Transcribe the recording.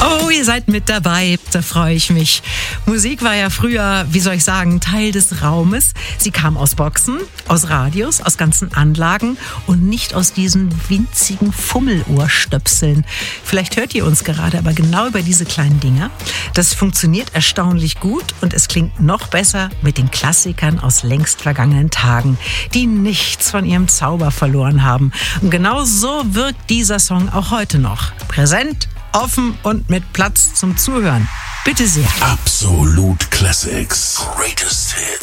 Oh, ihr seid mit dabei, da freue ich mich. Musik war ja früher, wie soll ich sagen, Teil des Raumes. Sie kam aus Boxen, aus Radios, aus ganzen Anlagen und nicht aus diesen winzigen Fummelohrstöpseln. Vielleicht hört ihr uns gerade aber genau über diese kleinen Dinger. Das funktioniert erstaunlich gut und es klingt noch besser mit den Klassikern aus längst vergangenen Tagen, die nichts von ihrem Zauber verloren haben. Und genau so wirkt dieser Song auch heute noch. Präsent, offen und mit Platz zum Zuhören. Bitte sehr. Absolute Classics. Greatest Hits.